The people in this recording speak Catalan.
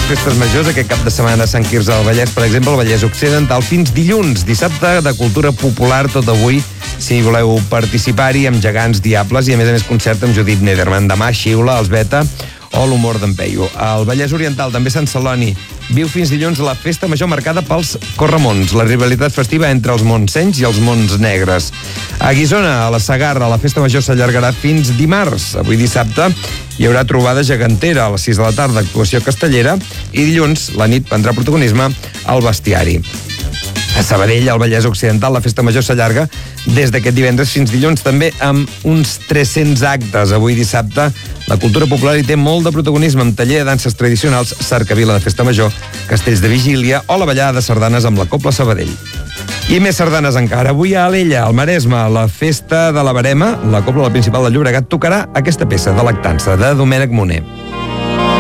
més festes majors aquest cap de setmana a Sant Quirze del Vallès, per exemple, al Vallès Occidental, fins dilluns. Dissabte de cultura popular tot avui, si voleu participar-hi, amb Gegants Diables i a més concert amb Judit Nederman. Demà Xiula, els Beta o l'Humor d'en Peyu. Al Vallès Oriental, també Sant Celoni, viu fins dilluns la festa major marcada pels corremons, la rivalitat festiva entre els montsenys i els Montsnegres. A Guissona, a la Segarra, la festa major s'allargarà fins dimarts. Avui dissabte hi haurà trobada gegantera a les 6 de la tarda, actuació castellera, i dilluns la nit prendrà protagonisme al bestiari. A Sabadell, al Vallès Occidental, la festa major s'allarga des d'aquest divendres fins dilluns, també amb uns 300 actes. Avui dissabte, la cultura popular hi té molt de protagonisme, amb taller de danses tradicionals, cercavila de festa major, castells de vigília o la ballada de sardanes amb la Cobla Sabadell. I més sardanes encara. Avui a Alella, al Maresme, la festa de la Verema, la Cobla, la principal del Llobregat, tocarà aquesta peça de Lactança, de Domènec Moner.